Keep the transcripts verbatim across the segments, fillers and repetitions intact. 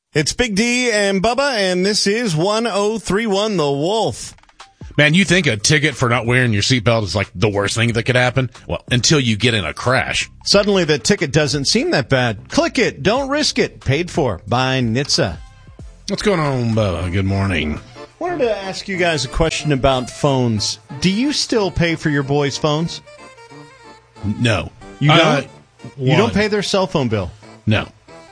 It's Big D and Bubba, and this is one oh three one The Wolf. Man, you think a ticket for not wearing your seatbelt is like the worst thing that could happen? Well, until you get in a crash. Suddenly the ticket doesn't seem that bad. Click it, don't risk it. Paid for by N H T S A. What's going on, Bubba? Good morning. I wanted to ask you guys a question about phones. Do you still pay for your boys' phones? No. You don't? Uh, you don't pay their cell phone bill? No.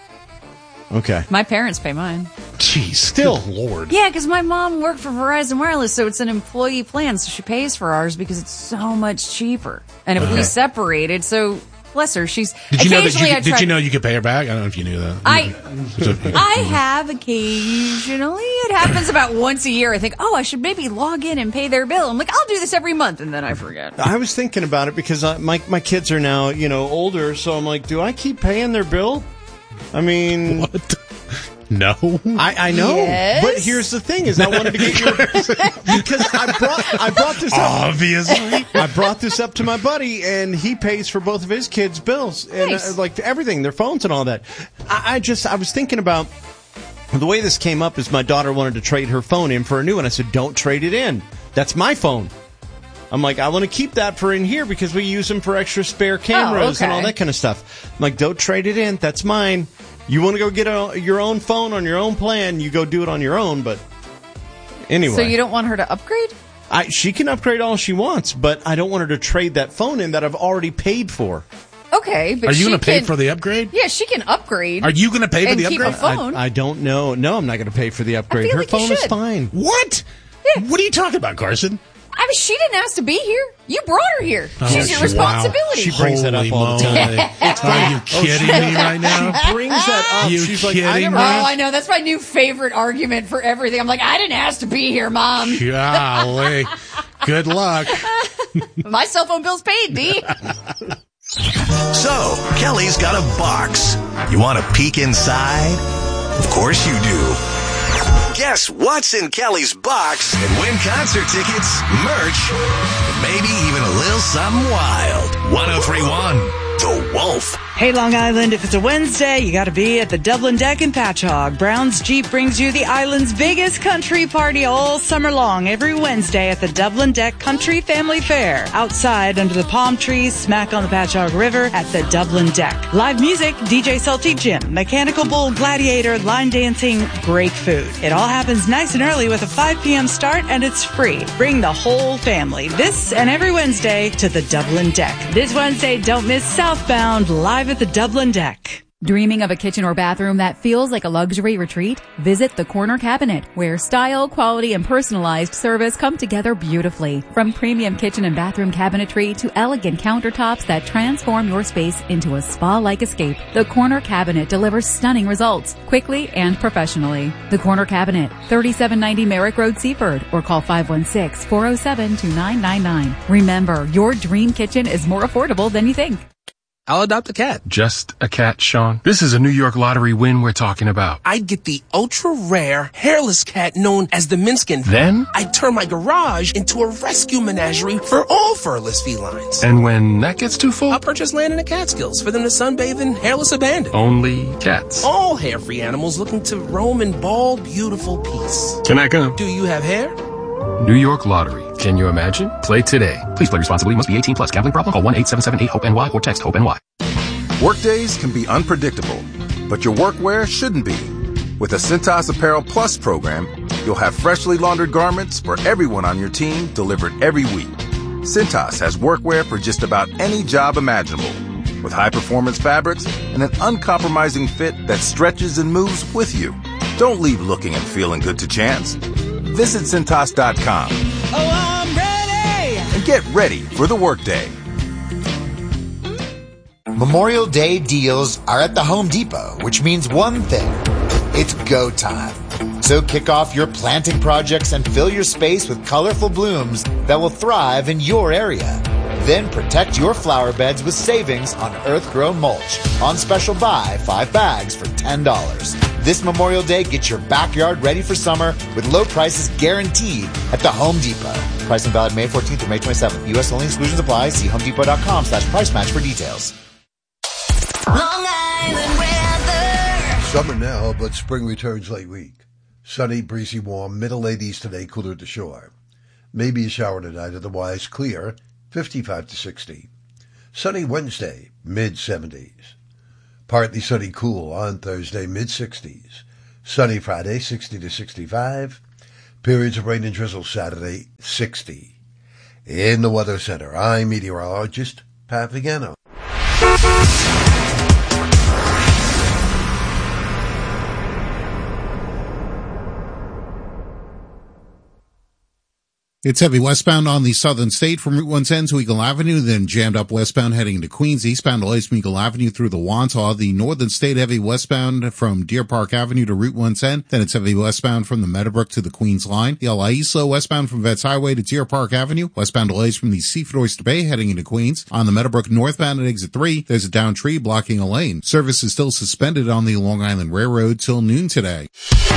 Okay. My parents pay mine. Jeez. Still. Good Lord. Yeah, because my mom worked for Verizon Wireless, so it's an employee plan, so she pays for ours because it's so much cheaper. And if Okay. we separated, so bless her, she's Did you know that you occasionally I could, did try- you know you could pay her back? I don't know if you knew that. I I have occasionally. It happens about once a year. I think, oh, I should maybe log in and pay their bill. I'm like, I'll do this every month, and then I forget. I was thinking about it because I, my my kids are now, you know, older, so I'm like, do I keep paying their bill? I mean, What? No. I, I know, Yes? but here's the thing: is I wanted to get your because I brought I brought this up. Obviously. I brought this up to my buddy, and he pays for both of his kids' bills and Nice. uh, like everything, their phones and all that. I, I just I was thinking about the way this came up is my daughter wanted to trade her phone in for a new one. I said, don't trade it in. That's my phone. I'm like, I want to keep that for in here because we use them for extra spare cameras okay. and all that kind of stuff. I'm like, don't trade it in. That's mine. You want to go get a, your own phone on your own plan, you go do it on your own. But anyway. So you don't want her to upgrade? I, she can upgrade all she wants, but I don't want her to trade that phone in that I've already paid for. Okay, but Are you she going to pay can- for the upgrade? Yeah, she can upgrade. Are you going to pay for And the keep upgrade? a phone. I, I don't know. No, I'm not going to pay for the upgrade. feel Her like you phone is should. fine. What? Yeah. What are you talking about, Carson? I mean, she didn't ask to be here. You brought her here. Oh, She's your wow. responsibility. She brings that up Holy all the moly. time. Are you kidding me right now? Brings that up. You She's like, I kidding never me? Oh, I know. That's my new favorite argument for everything. I'm like, I didn't ask to be here, Mom. Golly. Good luck. My cell phone bill's paid, D. So, Kelly's got a box. You want to peek inside? Of course you do. Guess what's in Kelly's box and win concert tickets, merch, and maybe even a little something wild. one oh three one The Wolf. Hey, Long Island, if it's a Wednesday, you gotta be at the Dublin Deck in Patchogue. Brown's Jeep brings you the island's biggest country party all summer long, every Wednesday at the Dublin Deck Country Family Fair. Outside, under the palm trees, smack on the Patchogue River at the Dublin Deck. Live music, D J Salty Jim, Mechanical Bull Gladiator, line dancing, great food. It all happens nice and early with a five p.m. start, and it's free. Bring the whole family, this and every Wednesday, to the Dublin Deck. This Wednesday, don't miss Southbound, live at the Dublin Deck. Dreaming of a kitchen or bathroom that feels like a luxury retreat? Visit the Corner Cabinet, where style, quality, and personalized service come together beautifully. From premium kitchen and bathroom cabinetry to elegant countertops that transform your space into a spa-like escape, the Corner Cabinet delivers stunning results, quickly and professionally. The Corner Cabinet, thirty-seven ninety Merrick Road, Seaford, or call five one six, four oh seven, two nine nine nine. Remember, your dream kitchen is more affordable than you think. I'll adopt a cat. Just a cat, Sean? This is a New York lottery win we're talking about. I'd get the ultra-rare, hairless cat known as the Minskin. Then? I'd turn my garage into a rescue menagerie for all furless felines. And when that gets too full? I'll purchase land in the Catskills for them to sunbathe in hairless abandon. Only cats. All hair-free animals looking to roam in bald, beautiful peace. Can I come? Do you have hair? New York Lottery. Can you imagine? Play today. Please play responsibly. Must be eighteen plus. Gambling problem? Call one eight seven seven eight hope N Y or text HOPE-N Y. Workdays can be unpredictable, but your workwear shouldn't be. With the Cintas Apparel Plus program, you'll have freshly laundered garments for everyone on your team delivered every week. Cintas has workwear for just about any job imaginable, with high-performance fabrics and an uncompromising fit that stretches and moves with you. Don't leave looking and feeling good to chance. Visit Cintas dot com. Oh, I'm ready! And get ready for the workday. Memorial Day deals are at the Home Depot, which means one thing. It's go time. So kick off your planting projects and fill your space with colorful blooms that will thrive in your area. Then protect your flower beds with savings on earth-grown mulch. On special buy, five bags for ten dollars. This Memorial Day, get your backyard ready for summer with low prices guaranteed at the Home Depot. Pricing valid May fourteenth through May twenty-seventh. U S only exclusions apply. See homedepot.com slash price match for details. Long Island weather. Summer now, but spring returns late week. Sunny, breezy, warm, middle eighties today, cooler to shore. Maybe a shower tonight, otherwise clear, fifty-five to sixty. Sunny Wednesday, mid seventies. Partly sunny, cool on Thursday, mid sixties. Sunny Friday, sixty to sixty-five. Periods of rain and drizzle Saturday, sixty. In the Weather Center, I'm meteorologist Pat Vigano. It's heavy westbound on the southern state from Route one ten to Eagle Avenue, then jammed up westbound heading into Queens, eastbound delays from Eagle Avenue through the Wantagh. The northern state heavy westbound from Deer Park Avenue to Route one ten, then it's heavy westbound from the Meadowbrook to the Queens line. The El Isla westbound from Vets Highway to Deer Park Avenue, westbound delays from the Seaford Oyster Bay heading into Queens. On the Meadowbrook northbound at exit three, there's a downed tree blocking a lane. Service is still suspended on the Long Island Railroad till noon today.